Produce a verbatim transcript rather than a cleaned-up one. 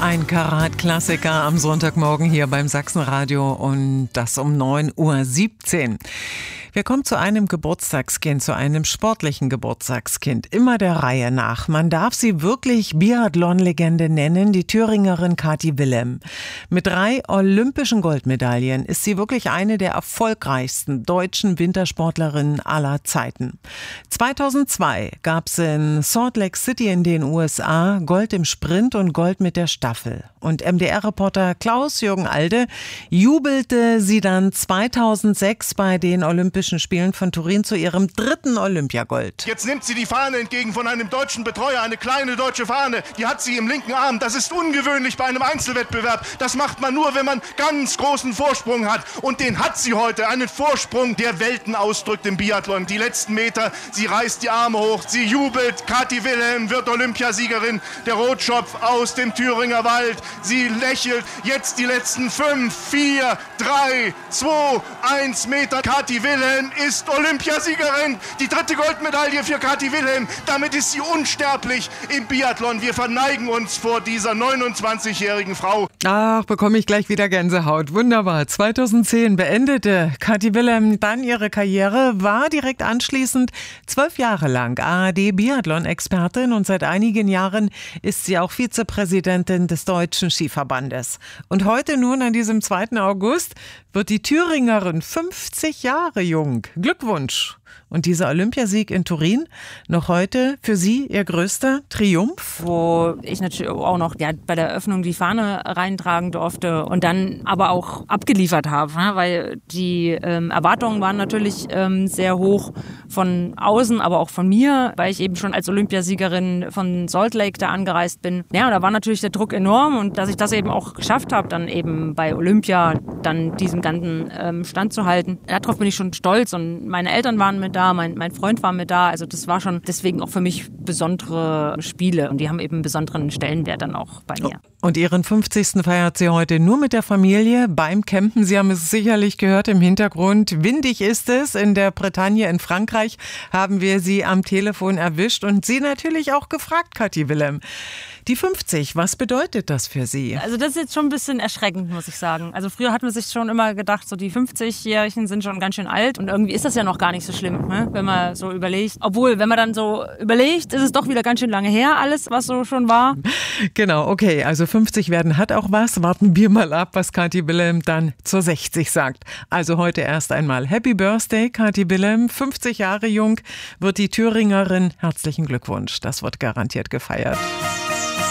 Ein Karat-Klassiker am Sonntagmorgen hier beim Sachsenradio und das um neun Uhr siebzehn. Wir kommen zu einem Geburtstagskind, zu einem sportlichen Geburtstagskind. Immer der Reihe nach. Man darf sie wirklich Biathlon-Legende nennen, die Thüringerin Kathi Wilhelm. Mit drei olympischen Goldmedaillen ist sie wirklich eine der erfolgreichsten deutschen Wintersportlerinnen aller Zeiten. zweitausendzwei gab es in Salt Lake City in den U S A Gold im Sprint und Gold mit der Staffel. Und M D R-Reporter Klaus-Jürgen Alde jubelte sie dann zweitausendsechs bei den Olympischen Spielen von Turin zu ihrem dritten Olympiagold. Jetzt nimmt sie die Fahne entgegen von einem deutschen Betreuer, eine kleine deutsche Fahne. Die hat sie im linken Arm. Das ist ungewöhnlich bei einem Einzelwettbewerb. Das macht man nur, wenn man ganz großen Vorsprung hat. Und den hat sie heute. Einen Vorsprung, der Welten ausdrückt im Biathlon. Die letzten Meter, sie reißt die Arme hoch, sie jubelt. Kathi Wilhelm wird Olympiasiegerin. Der Rotschopf aus dem Thüringer Wald. Sie lächelt. Jetzt die letzten fünf, vier, drei, zwei, eins Meter. Kathi Wilhelm ist Olympiasiegerin. Die dritte Goldmedaille für Kathi Wilhelm. Damit ist sie unsterblich im Biathlon. Wir verneigen uns vor dieser neunundzwanzigjährigen Frau. Ach, bekomme ich gleich wieder Gänsehaut. Wunderbar. zweitausendzehn beendete Kathi Wilhelm dann ihre Karriere, war direkt anschließend zwölf Jahre lang A R D-Biathlon-Expertin und seit einigen Jahren ist sie auch Vizepräsidentin des Deutschen Skiverbandes. Und heute nun an diesem zweiten August wird die Thüringerin fünfzig Jahre jung. Glückwunsch! Und dieser Olympiasieg in Turin, noch heute für Sie Ihr größter Triumph? Wo ich natürlich auch noch ja, bei der Eröffnung die Fahne reintragen durfte und dann aber auch abgeliefert habe, weil die ähm, Erwartungen waren natürlich ähm, sehr hoch von außen, aber auch von mir, weil ich eben schon als Olympiasiegerin von Salt Lake da angereist bin. Ja, und da war natürlich der Druck enorm und dass ich das eben auch geschafft habe, dann eben bei Olympia dann diesen ganzen ähm, Stand zu halten. Darauf bin ich schon stolz und meine Eltern waren mit da. Mein, mein Freund war mit da, also das war schon deswegen auch für mich besondere Spiele und die haben eben einen besonderen Stellenwert dann auch bei mir. Und Ihren fünfzigsten feiert sie heute nur mit der Familie beim Campen. Sie haben es sicherlich gehört im Hintergrund. Windig ist es. In der Bretagne in Frankreich haben wir sie am Telefon erwischt und sie natürlich auch gefragt, Kathi Wilhelm. Die fünfzig, was bedeutet das für Sie? Also das ist jetzt schon ein bisschen erschreckend, muss ich sagen. Also früher hat man sich schon immer gedacht, so die fünfzigjährigen sind schon ganz schön alt und irgendwie ist das ja noch gar nicht so schlimm, ne? Wenn man so überlegt. Obwohl, wenn man dann so überlegt, ist es doch wieder ganz schön lange her, alles, was so schon war. Genau, okay, also fünfzig werden hat auch was. Warten wir mal ab, was Kathi Wilhelm dann zur sechzig sagt. Also heute erst einmal Happy Birthday, Kathi Wilhelm. fünfzig Jahre jung wird die Thüringerin. Herzlichen Glückwunsch, das wird garantiert gefeiert.